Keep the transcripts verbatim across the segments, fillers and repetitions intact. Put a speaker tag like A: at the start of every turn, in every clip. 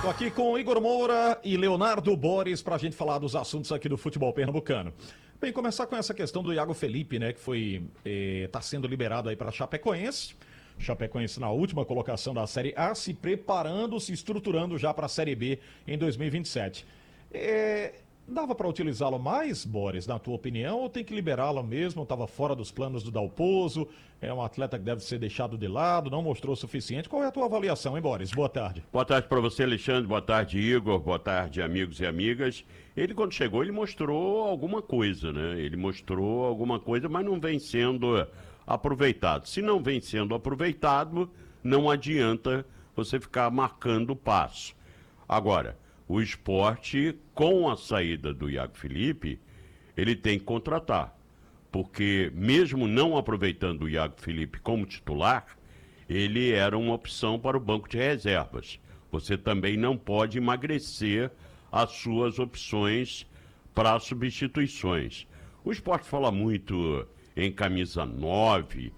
A: Tô aqui com Igor Moura e Leonardo Boris para a gente falar dos assuntos aqui do futebol pernambucano. Bem, começar com essa questão do Iago Felipe, né, que foi está sendo liberado aí para Chapecoense. Chapecoense na última colocação da Série A, se preparando, se estruturando já para a Série B em dois mil e vinte e sete. É, dava para utilizá-lo mais, Boris, na tua opinião, ou tem que liberá-lo mesmo? Estava fora dos planos do Dalpozo, é um atleta que deve ser deixado de lado, não mostrou o suficiente. Qual é a tua avaliação, hein, Boris? Boa tarde.
B: Boa tarde para você, Alexandre. Boa tarde, Igor. Boa tarde, amigos e amigas. Ele, quando chegou, ele mostrou alguma coisa, né? Ele mostrou alguma coisa, mas não vem sendo aproveitado. Se não vem sendo aproveitado, não adianta você ficar marcando o passo. Agora, o Sport, com a saída do Iago Felipe, ele tem que contratar. Porque mesmo não aproveitando o Iago Felipe como titular, ele era uma opção para o banco de reservas. Você também não pode emagrecer as suas opções para substituições. O Sport fala muito em camisa nove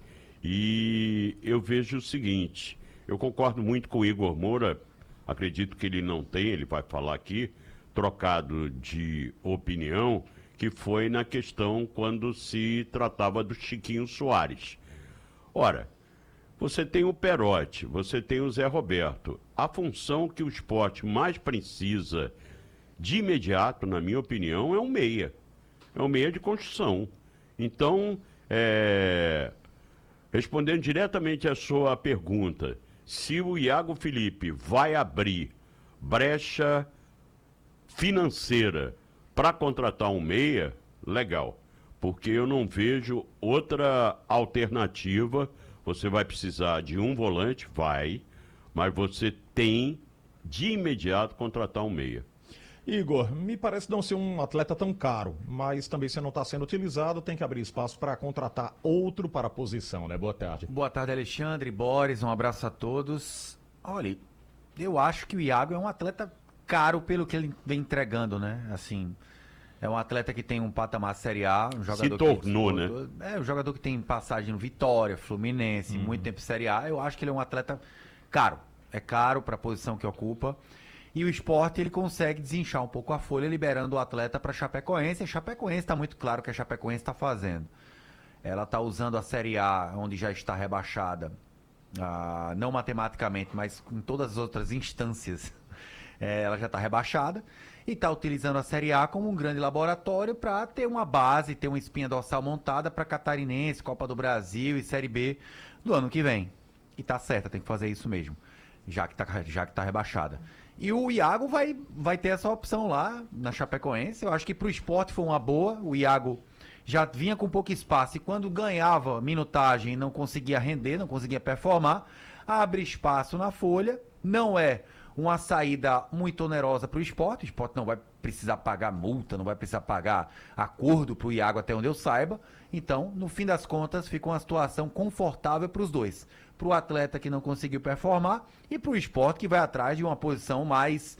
B: e eu vejo o seguinte, eu concordo muito com o Igor Moura, acredito que ele não tem, ele vai falar aqui, trocado de opinião, que foi na questão quando se tratava do Chiquinho Soares. Ora, você tem o Perotti, você tem o Zé Roberto. A função que o Sport mais precisa de imediato, na minha opinião, é um meia. É um meia de construção. Então, é... respondendo diretamente à sua pergunta, se o Iago Felipe vai abrir brecha financeira para contratar um meia, legal. Porque eu não vejo outra alternativa. Você vai precisar de um volante? Vai. Mas você tem de imediato contratar um meia.
A: Igor, me parece não ser um atleta tão caro, mas também se não está sendo utilizado, tem que abrir espaço para contratar outro para a posição, né? Boa tarde.
C: Boa tarde, Alexandre, Boris, um abraço a todos. Olha, eu acho que o Iago é um atleta caro pelo que ele vem entregando, né? Assim, é um atleta que tem um patamar Série A, um jogador
B: se tornou,
C: que,
B: né?
C: É, um jogador que tem passagem no Vitória, Fluminense, uhum. muito tempo Série A. Eu acho que ele é um atleta caro. É caro para a posição que ocupa. E o Sport, ele consegue desinchar um pouco a folha, liberando o atleta para a Chapecoense. A Chapecoense está muito claro o que a Chapecoense está fazendo. Ela está usando a Série A, onde já está rebaixada, ah, não matematicamente, mas em todas as outras instâncias, é, ela já está rebaixada. E está utilizando a Série A como um grande laboratório para ter uma base, ter uma espinha dorsal montada para Catarinense, Copa do Brasil e Série B do ano que vem. E tá certa, tem que fazer isso mesmo, já que está já que tá rebaixada. E o Iago vai, vai ter essa opção lá na Chapecoense. Eu acho que para o Sport foi uma boa. O Iago já vinha com pouco espaço e quando ganhava minutagem não conseguia render, não conseguia performar. Abre espaço na folha. Não é uma saída muito onerosa para o Sport. O Sport não vai precisar pagar multa, não vai precisar pagar acordo para o Iago, até onde eu saiba. Então, no fim das contas, fica uma situação confortável para os dois. Para o atleta que não conseguiu performar e para o Sport que vai atrás de uma posição mais,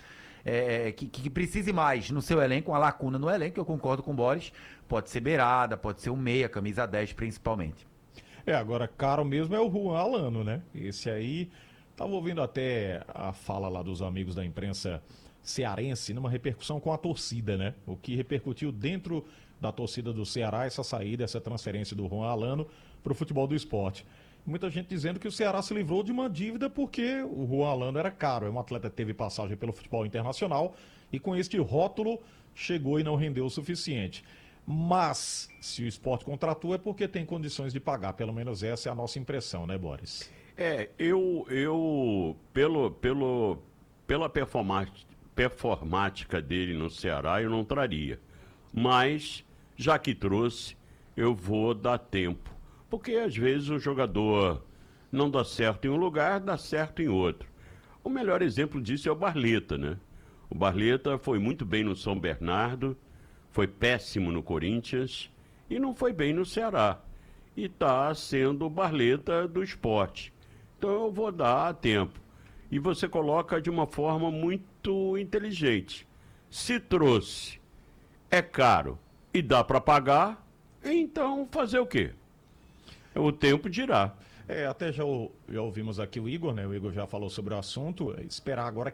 C: é, que, que precise mais no seu elenco, uma lacuna no elenco, que eu concordo com o Boris, pode ser beirada, pode ser um meia, camisa dez principalmente.
A: É, agora caro mesmo é o Juan Alano, né? Esse aí, estava ouvindo até a fala lá dos amigos da imprensa cearense, numa repercussão com a torcida, né? O que repercutiu dentro da torcida do Ceará, essa saída, essa transferência do Juan Alano para o futebol do Sport. Muita gente dizendo que o Ceará se livrou de uma dívida porque o Juan Alano era caro. É um atleta que teve passagem pelo futebol internacional e com este rótulo chegou e não rendeu o suficiente. Mas, se o Sport contratou é porque tem condições de pagar. Pelo menos essa é a nossa impressão, né, Boris?
B: É, eu, eu pelo, pelo, pela performática dele no Ceará, eu não traria. Mas, já que trouxe, eu vou dar tempo. Porque às vezes o jogador não dá certo em um lugar, dá certo em outro. O melhor exemplo disso é o Barleta, né? O Barleta foi muito bem no São Bernardo, foi péssimo no Corinthians e não foi bem no Ceará. E está sendo o Barleta do Sport. Então eu vou dar tempo. E você coloca de uma forma muito inteligente. Se trouxe, é caro e dá para pagar, então fazer o quê? O tempo dirá.
A: É, até já, já ouvimos aqui o Igor, né? O Igor já falou sobre o assunto. Esperar agora